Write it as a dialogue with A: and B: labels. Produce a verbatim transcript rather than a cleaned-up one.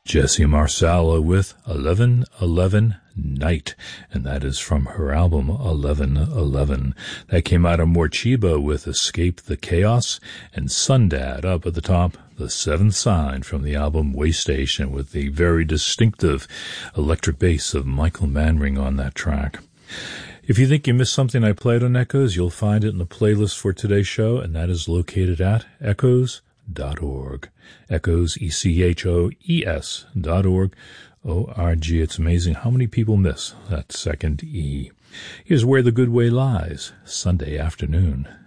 A: Jesse Marsala with eleven eleven Night, and that is from her album eleven eleven. That came out of Morcheeba with Escape the Chaos, and Sundad up at the top, The Seventh Sign from the album Waystation, with the very distinctive electric bass of Michael Manring on that track. If you think you missed something I played on Echoes, you'll find it in the playlist for today's show, and that is located at echoes dot org. Echoes, E C H O E S dot org. O R G. It's amazing how many people miss that second E. Here's Where the Good Way Lies, Sunday afternoon.